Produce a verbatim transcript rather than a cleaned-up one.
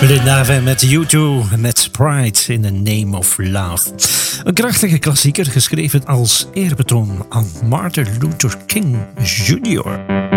Linda F M met U twee, met Pride in the Name of Love. Een krachtige klassieker, geschreven als eerbetoon aan Martin Luther King junior